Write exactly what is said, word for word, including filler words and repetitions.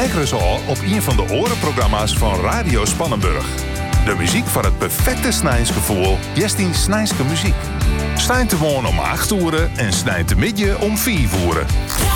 kijken ze al op een van de orenprogramma's van Radio Spannenburg. De muziek van het perfecte snijnsgevoel, Jestien Snijnske muziek. Snijnt te wonen om acht uur en snijnt te midden om vier uur.